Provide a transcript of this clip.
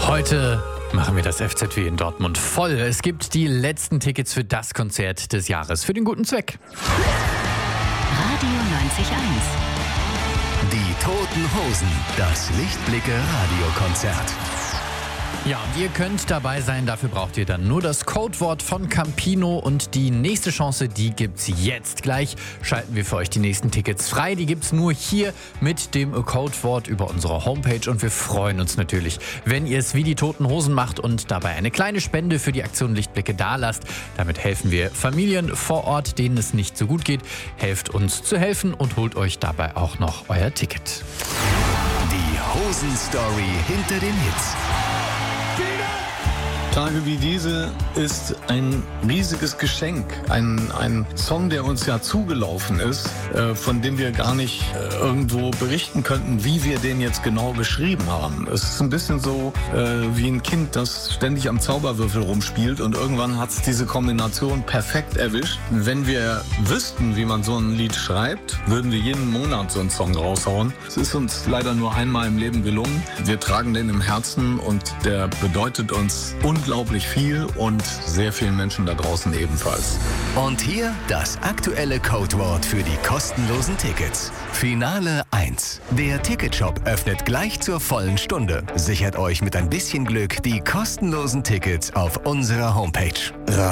Heute machen wir das FZW in Dortmund voll. Es gibt die letzten Tickets für das Konzert des Jahres für den guten Zweck. Radio 90.1. Die Toten Hosen, das Lichtblicke-Radiokonzert. Ja, und ihr könnt dabei sein. Dafür braucht ihr dann nur das Codewort von Campino. Und die nächste Chance, die gibt's jetzt. Gleich schalten wir für euch die nächsten Tickets frei. Die gibt's nur hier mit dem Codewort über unsere Homepage. Und wir freuen uns natürlich, wenn ihr es wie die Toten Hosen macht und dabei eine kleine Spende für die Aktion Lichtblicke dalasst. Damit helfen wir Familien vor Ort, denen es nicht so gut geht. Helft uns zu helfen und holt euch dabei auch noch euer Ticket. Die Hosen-Story hinter den Hits. Tage wie diese ist ein riesiges Geschenk. Ein Song, der uns ja zugelaufen ist, von dem wir gar nicht irgendwo berichten könnten, wie wir den jetzt genau geschrieben haben. Es ist ein bisschen so wie ein Kind, das ständig am Zauberwürfel rumspielt und irgendwann hat es diese Kombination perfekt erwischt. Wenn wir wüssten, wie man so ein Lied schreibt, würden wir jeden Monat so einen Song raushauen. Es ist uns leider nur einmal im Leben gelungen. Wir tragen den im Herzen und der bedeutet uns unglaublich viel und sehr vielen Menschen da draußen ebenfalls. Und hier das aktuelle Codewort für die kostenlosen Tickets. Finale 1. Der Ticketshop öffnet gleich zur vollen Stunde. Sichert euch mit ein bisschen Glück die kostenlosen Tickets auf unserer Homepage.